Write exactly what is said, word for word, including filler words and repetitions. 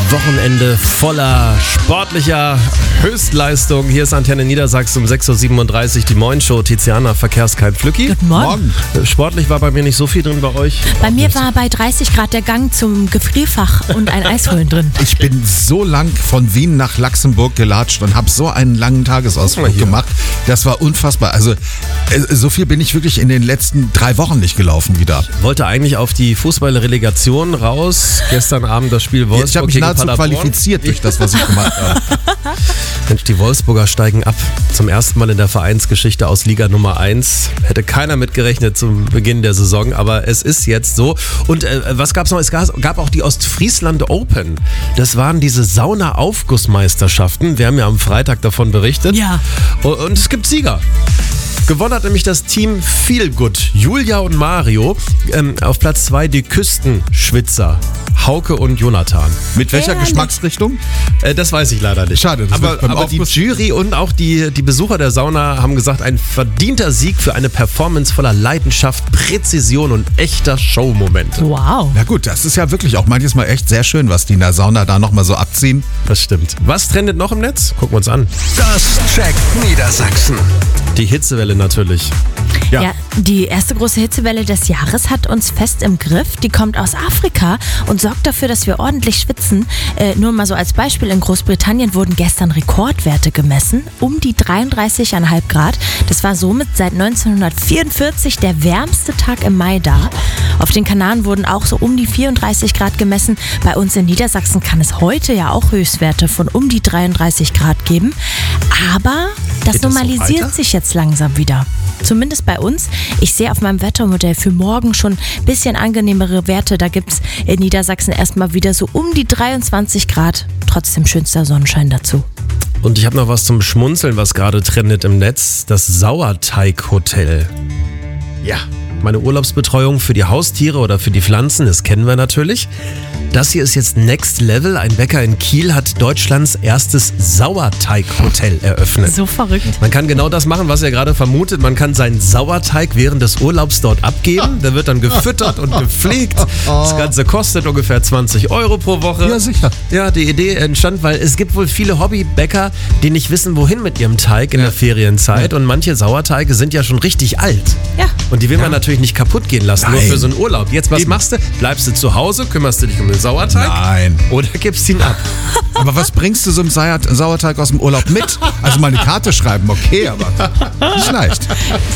Wochenende voller sportlicher Höchstleistung. Hier ist Antenne Niedersachsen um sechs Uhr siebenunddreißig, die Moin-Show. Tiziana, Verkehrskeit Flücki. Guten Morgen. Morgen. Sportlich war bei mir nicht so viel drin bei euch. Bei mir war bei dreißig Grad der Gang zum Gefrierfach und ein Eis holen drin. Ich bin so lang von Wien nach Laxenburg gelatscht und habe so einen langen Tagesausflug gemacht. Das war unfassbar. Also so viel bin ich wirklich in den letzten drei Wochen nicht gelaufen wieder. Wollte eigentlich auf die Fußballrelegation raus. Gestern Abend das Spiel Wolfsburg Ich habe mich gegen nahezu Paderborn. qualifiziert durch das, was ich gemacht habe. Mensch, die Wolfsburger steigen ab. Zum ersten Mal in der Vereinsgeschichte aus Liga Nummer eins. Hätte keiner mitgerechnet zum Beginn der Saison, aber es ist jetzt so. Und äh, was gab es noch? Es gab auch die Ostfriesland Open. Das waren diese Sauna-Aufgussmeisterschaften. Wir haben ja am Freitag davon berichtet. Ja. Und es gibt Sieger. Gewonnen hat nämlich das Team Feelgood. Julia und Mario. Ähm, auf Platz zwei die Küstenschwitzer. Hauke und Jonathan. Mit welcher Ehrlich? Geschmacksrichtung? Äh, das weiß ich leider nicht. Schade, das aber wird beim aber die Aufguss- Jury und auch die, die Besucher der Sauna haben gesagt, ein verdienter Sieg für eine Performance voller Leidenschaft, Präzision und echter Showmomente. Wow. Na gut, das ist ja wirklich auch manches Mal echt sehr schön, was die in der Sauna da nochmal so abziehen. Das stimmt. Was trendet noch im Netz? Gucken wir uns an. Das checkt Niedersachsen. Die Hitzewelle natürlich. Ja. Ja, die erste große Hitzewelle des Jahres hat uns fest im Griff. Die kommt aus Afrika und sorgt dafür, dass wir ordentlich schwitzen. Äh, nur mal so als Beispiel, in Großbritannien wurden gestern Rekordwerte gemessen, um die dreiunddreißig Komma fünf Grad. Das war somit seit neunzehnhundertvierundvierzig der wärmste Tag im Mai da. Auf den Kanaren wurden auch so um die vierunddreißig Grad gemessen. Bei uns in Niedersachsen kann es heute ja auch Höchstwerte von um die dreiunddreißig Grad geben. Aber das Geht das so normalisiert weiter? sich jetzt langsam wieder. Zumindest bei uns. Ich sehe auf meinem Wettermodell für morgen schon ein bisschen angenehmere Werte. Da gibt es in Niedersachsen erstmal wieder so um die dreiundzwanzig Grad. Trotzdem schönster Sonnenschein dazu. Und ich habe noch was zum Schmunzeln, was gerade trendet im Netz. Das Sauerteig-Hotel. Ja, meine Urlaubsbetreuung für die Haustiere oder für die Pflanzen, das kennen wir natürlich. Das hier ist jetzt Next Level. Ein Bäcker in Kiel hat Deutschlands erstes Sauerteig-Hotel eröffnet. So verrückt. Man kann genau das machen, was ihr gerade vermutet. Man kann seinen Sauerteig während des Urlaubs dort abgeben. Der wird dann gefüttert und gepflegt. Das Ganze kostet ungefähr zwanzig Euro pro Woche. Ja, sicher. Ja, die Idee entstand, weil es gibt wohl viele Hobbybäcker, die nicht wissen, wohin mit ihrem Teig in der Ferienzeit. Und manche Sauerteige sind ja schon richtig alt. Ja. Und die will man natürlich nicht kaputt gehen lassen, nur Nein. für so einen Urlaub. Jetzt, was Eben. machst du? Bleibst du zu Hause, kümmerst du dich um den Sauerteig? Nein. Oder gibst ihn ab? Aber was bringst du so einem Sauer- Sauerteig aus dem Urlaub mit? Also mal eine Karte schreiben, okay, aber nicht leicht.